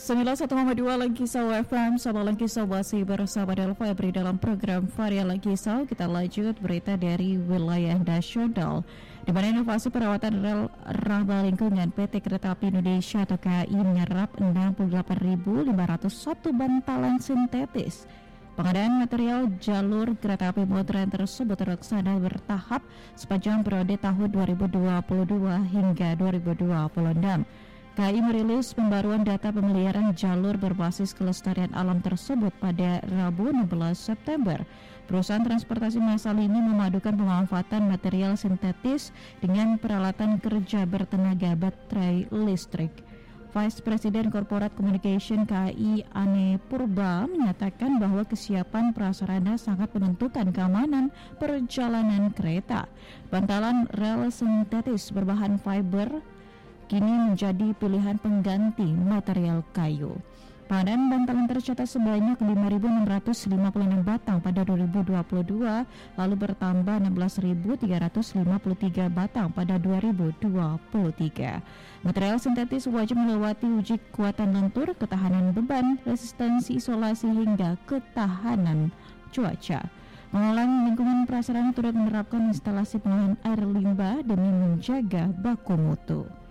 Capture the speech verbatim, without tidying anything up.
sembilan puluh satu koma dua Langkisau F M, Sabah Langkisau masih bersama Delva Ebri dalam program Varian Langkisau. Kita lanjut berita dari wilayah nasional, di mana inovasi perawatan rel ramah lingkungan P T Kereta Api Indonesia atau K A I menyerap enam puluh delapan ribu lima ratus satu bantalan sintetis. Pengadaan material jalur kereta api modern tersebut terlaksana bertahap sepanjang periode tahun dua ribu dua puluh dua hingga dua ribu dua puluh enam. K A I merilis pembaruan data pemeliharaan jalur berbasis kelestarian alam tersebut pada Rabu enam belas September. Perusahaan transportasi massal ini memadukan pemanfaatan material sintetis dengan peralatan kerja bertenaga baterai listrik. Vice President Corporate Communication K A I Ane Purba menyatakan bahwa kesiapan prasarana sangat menentukan keamanan perjalanan kereta. Bantalan rel sintetis berbahan fiber kini menjadi pilihan pengganti material kayu. Pengadaan bantalan tercatat sebanyak lima ribu enam ratus lima puluh enam batang pada dua ribu dua puluh dua, lalu bertambah enam belas ribu tiga ratus lima puluh tiga batang pada dua ribu dua puluh tiga. Material sintetis wajib melewati uji kekuatan lentur, ketahanan beban, resistensi isolasi hingga ketahanan cuaca. Pengelolaan lingkungan prasarana turut menerapkan instalasi pengolahan air limbah demi menjaga baku mutu.